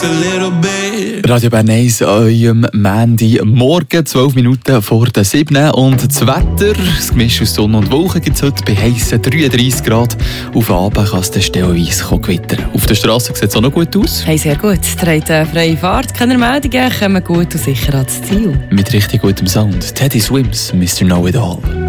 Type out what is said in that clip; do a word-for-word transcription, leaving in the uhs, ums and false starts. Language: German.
a little bit. Radio Bern eins an eurem Montag morgen, zwölf Minuten vor der sieben. Und das Wetter, das Gemisch aus Sonne und Wolken, gibt es heute bei heissen dreiunddreissig Grad. Auf den Abend kann es dann stellenweise gewittern. Auf der Straße sieht es auch noch gut aus. Hey, sehr gut. Trägt eine freie Fahrt, keine Meldungen, kommen gut und sicher ans Ziel. Mit richtig gutem Sound. Teddy Swims, Mister Know It All.